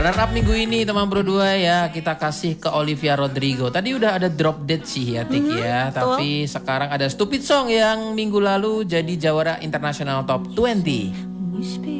Runner up minggu ini teman berdua ya kita kasih ke Olivia Rodrigo. Tadi udah ada Drop Dead sih ya Tik ya. Tapi sekarang ada Stupid Song yang minggu lalu jadi jawara International Top 20.